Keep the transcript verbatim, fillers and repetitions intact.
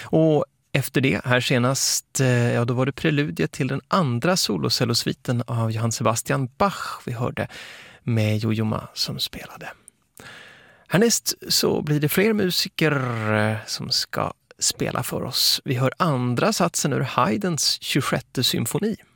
Och efter det, här senast, ja då var det preludiet till den andra solocellosviten av Johann Sebastian Bach vi hörde med Jojo Ma som spelade. Härnäst så blir det fler musiker som ska spela för oss. Vi hör andra satsen ur Haydns tjugosjätte symfoni.